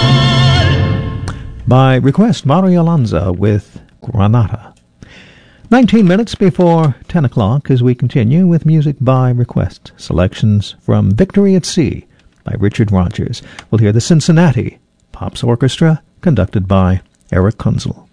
By request, Mario Lanza with Granada. 19 minutes before 10 o'clock as we continue with music by request. Selections from Victory at Sea by Richard Rodgers. We'll hear the Cincinnati Pops Orchestra, conducted by Eric Kunzel.